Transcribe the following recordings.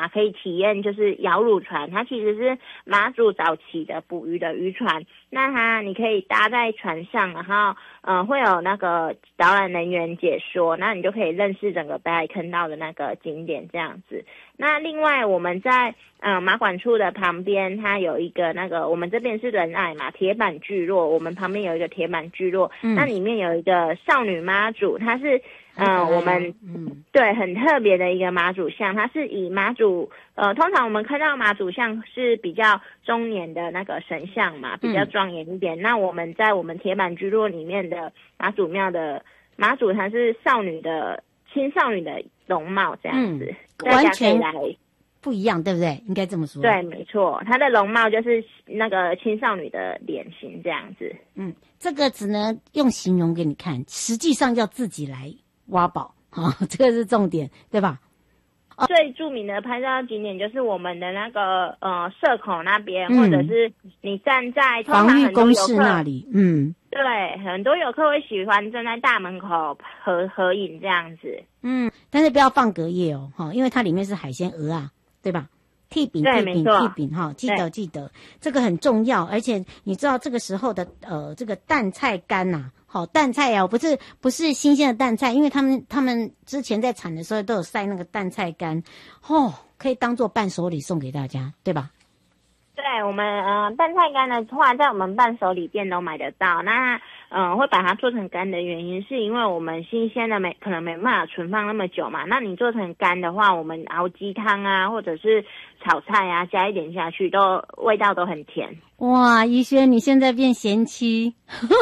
可以体验就是摇橹船，它其实是马祖早期的捕鱼的渔船。那你可以搭在船上，然后会有那个导览人员解说，那你就可以认识整个北海坑道的那个景点这样子。那另外我们在马管处的旁边，它有一个那个我们这边是仁爱嘛，铁板聚落，我们旁边有一个铁板聚落，那里面有一个少女妈祖，它是我们对很特别的一个妈祖像，它是以妈祖通常我们看到妈祖像是比较中年的那个神像嘛，比较庄严一点。那我们在我们铁板聚落里面的妈祖庙的妈祖，它是青少女的容貌这样子， 完全不一样，对不对？应该这么说。 对，没错，她的容貌就是那个青少女的脸型这样子。 这个只能用形容给你看，实际上要自己来挖宝这个是重点，对吧？ 最著名的拍照景点就是我们的那个社口那边，或者是你站在防御工事那里， 对，很多游客会喜欢站在大门口合影这样子。 但是不要放隔夜哦，因为它里面是海鲜鹅啊，对吧？屉饼哈，记得这个很重要。而且你知道这个时候的这个淡菜干呐，淡菜啊，不是新鲜的淡菜，因为他们之前在产的时候都有晒那个淡菜干，可以当做伴手礼送给大家，对吧？ 对，我们淡菜干的话，在我们伴手礼店都买得到。那会把它做成干的原因，是因为我们新鲜的可能没办法存放那么久嘛。那你做成干的话，我们熬鸡汤啊，或者是炒菜啊，加一点下去，味道都很甜。 哇，怡萱，你现在变贤妻，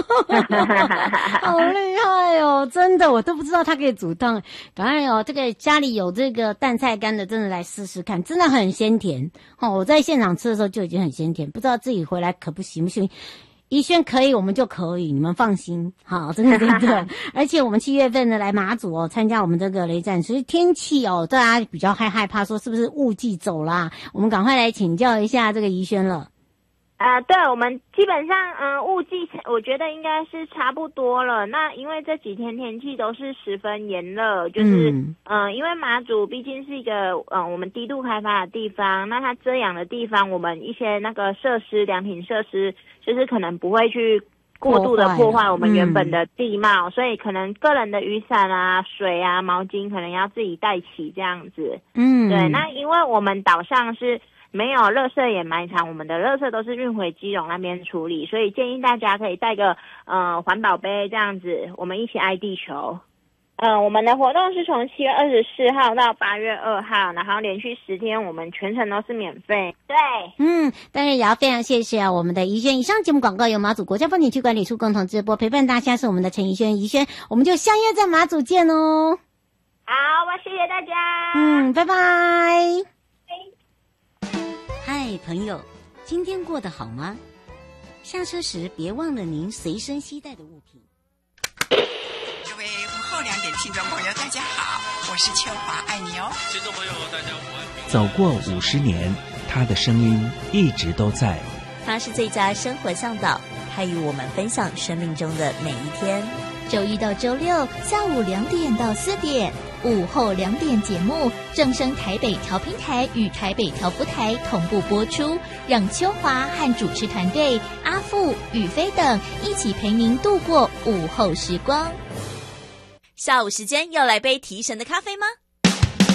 好厉害哦！真的，我都不知道他可以煮汤。赶快这个家里有这个淡菜干的，真的来试试看，真的很鲜甜。我在现场吃的时候就已经很鲜甜，不知道自己回来可不行不行。怡萱可以，我们就可以，你们放心。好，真的。而且我们7月份呢来马祖参加我们这个雷战，所以天气大家比较害怕说是不是雾季走啦？我们赶快来请教一下这个怡萱了。 对，我们基本上雾季我觉得应该是差不多了。那因为这几天天气都是十分炎热，就是因为马祖毕竟是一个我们低度开发的地方，那它遮阳的地方，我们一些那个良品设施就是可能不会去过度的破坏我们原本的地貌，所以可能个人的雨伞啊、水啊、毛巾可能要自己带齐这样子。对，那因为我们岛上是没有垃圾掩埋场，我们的垃圾都是运回基隆那边处理，所以建议大家可以带个环保杯这样子，我们一起爱地球。我们的活动是从7月24号到8月2号，然后连续10天，我们全程都是免费。对， 当然也要非常谢谢我们的怡萱。以上节目广告由马祖国家风景区管理处共同直播，陪伴大家是我们的陈怡萱，我们就相约在马祖见哦。 好，我谢谢大家。 拜拜。嗨，朋友，今天过得好吗？下车时别忘了您随身携带的物品。 各位午后2点听众朋友，大家好，我是秋华，爱你哦。 听众朋友，大家午安。 走过50年，他的声音一直都在。 他是最佳生活向导，他与我们分享生命中的每一天。 周一到周六下午2点到4点。午后2点节目正声台北调频台与台北调布台同步播出，让秋华和主持团队阿富、宇飞等一起陪您度过午后时光。 下午时间要来杯提神的咖啡吗？